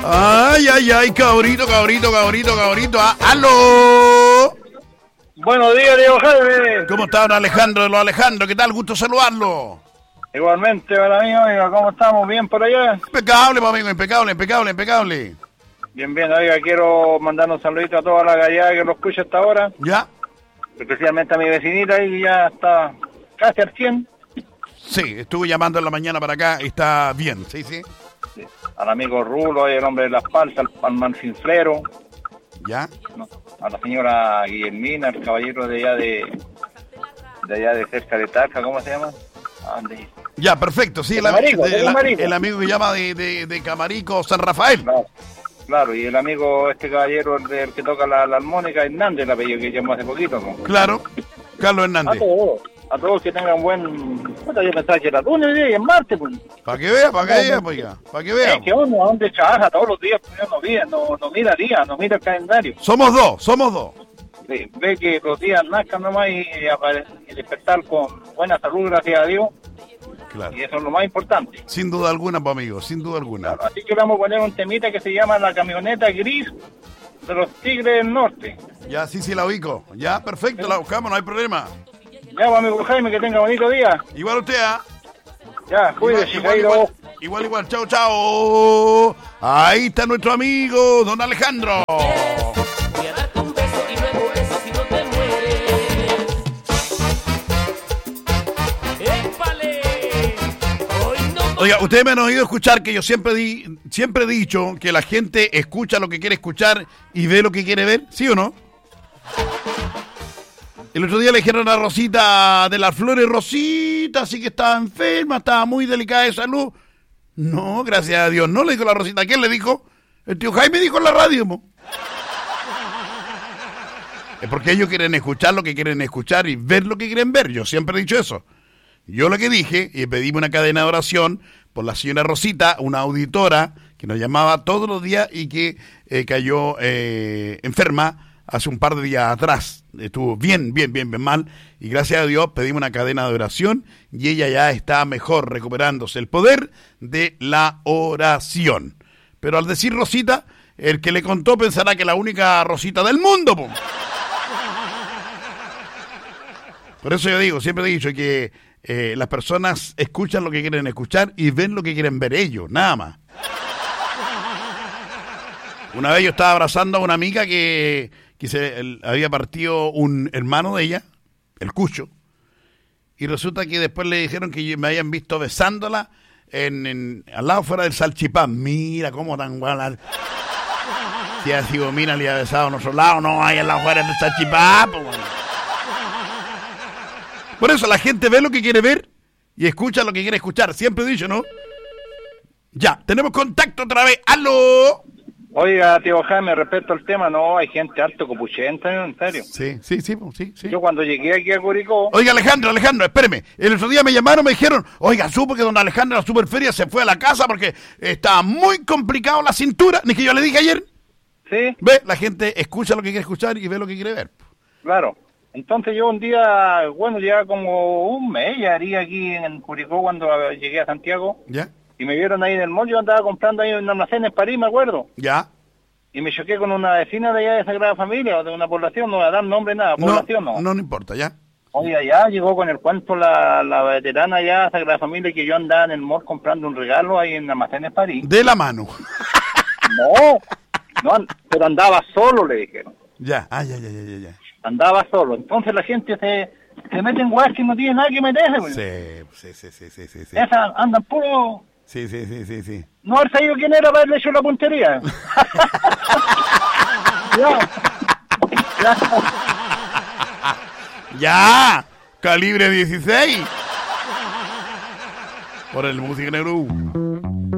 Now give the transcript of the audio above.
Ay, ay, ay, cabrito. ¡Aló! Buenos días, Diego Jaime. ¿Cómo está, don Alejandro de los Alejandros? ¿Qué tal? Gusto saludarlo. Igualmente, para mí, oiga, ¿cómo estamos? ¿Bien por allá? Impecable, pues, amigo, impecable. Bien, oiga, quiero mandar un saludito a toda la gallada que lo escucha hasta ahora. ¿Ya? Especialmente a mi vecinita ahí, que ya está casi al 100. Sí, estuve llamando en la mañana para acá y está bien, sí. Sí. Al amigo Rulo, el hombre de las paltas, al mancinflero. ¿Ya? No, a la señora Guillermina, el caballero de allá de cerca de Talca, ¿cómo se llama? ¿Dónde? Ya, perfecto, sí, el amigo que llama de Camarico, San Rafael. Claro, y el amigo, este caballero, el que toca la armónica, Hernández, el apellido que llamó hace poquito, ¿no? Claro, Carlos Hernández. A todos que tengan buen... Yo pensaba que era lunes y es martes, pues. Para que vea, oiga, para que vea. Es que uno, ¿a dónde trabaja todos los días? Pues, no mira día, no mira el calendario. Somos dos. Sí, ve que los días nazcan nomás y despertar con buena salud, gracias a Dios. Claro. Y eso es lo más importante. Sin duda alguna, pues, amigo, sin duda alguna. Claro, así que le vamos a poner un temita que se llama La Camioneta Gris de los Tigres del Norte. Ya, sí, la ubico. Ya, perfecto, la buscamos, no hay problema. Ya, pues, amigo Jaime, que tenga bonito día. Igual usted, ¿ah? Ya, cuídese, igual, chao. Ahí está nuestro amigo, don Alejandro. Voy a darte un beso y luego eso si no te mueres. ¡Épale! Hoy no... Oiga, ustedes me han oído escuchar que yo siempre he dicho que la gente escucha lo que quiere escuchar y ve lo que quiere ver, ¿sí o no? El otro día le dijeron a Rosita de las Flores, Rosita, sí que estaba enferma, estaba muy delicada de salud. No, gracias a Dios, no le dijo la Rosita. ¿Quién le dijo? El tío Jaime dijo en la radio, mo. Es porque ellos quieren escuchar lo que quieren escuchar y ver lo que quieren ver. Yo siempre he dicho eso. Yo lo que dije, y pedimos una cadena de oración por la señora Rosita, una auditora que nos llamaba todos los días y que cayó enferma hace un par de días atrás. Estuvo bien mal y gracias a Dios pedimos una cadena de oración y ella ya está mejor, recuperándose. El poder de la oración. Pero al decir Rosita, el que le contó pensará que la única Rosita del mundo, po. Por eso yo digo, siempre he dicho que las personas escuchan lo que quieren escuchar y ven lo que quieren ver ellos, nada más. Una vez yo estaba abrazando a una amiga que había partido un hermano de ella, el Cucho, y resulta que después le dijeron que me habían visto besándola al lado fuera del salchipán. Mira cómo tan guala. Si así Gomina le había besado a nuestro lado, no, ahí al lado fuera del salchipán. Por eso la gente ve lo que quiere ver y escucha lo que quiere escuchar. Siempre he dicho, ¿no? Ya, tenemos contacto otra vez. ¡Aló! Oiga, tío Jaime, respecto al tema, no, hay gente harto copuchenta, en serio. Sí. Yo cuando llegué aquí a Curicó... Oiga, Alejandro, espéreme. El otro día me llamaron, me dijeron, oiga, supo que don Alejandro de la Superferia se fue a la casa porque estaba muy complicado la cintura. Ni que yo le dije ayer. Sí. Ve, la gente escucha lo que quiere escuchar y ve lo que quiere ver. Claro. Entonces yo un día, ya como un mes, ya haría aquí en Curicó cuando llegué a Santiago. ¿Ya? Y me vieron ahí en el mall, yo andaba comprando ahí en almacén en París, me acuerdo. ¿Ya? Y me choqué con una vecina de allá de Sagrada Familia, o de una población, no voy a dar nombre nada, población no. No importa, ¿ya? Oye, allá llegó con el cuento la veterana allá, Sagrada Familia, que yo andaba en el mall comprando un regalo ahí en almacén en París. De la mano. No, pero andaba solo, le dijeron. Ya, ya. Andaba solo. Entonces la gente se mete en weas que no tiene nada que meterse, güey. Sí. Esas andan puro... Sí. No haber sabido quién era para haberle hecho la puntería. Ya, calibre 16. Por el música negro.